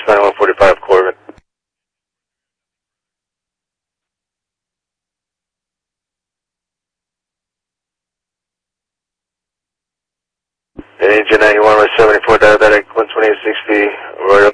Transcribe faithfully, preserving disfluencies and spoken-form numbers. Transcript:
ninety-one forty-five Corbin. Engine ninety-one with seventy-four diabetic, one twenty-eight sixty, right up.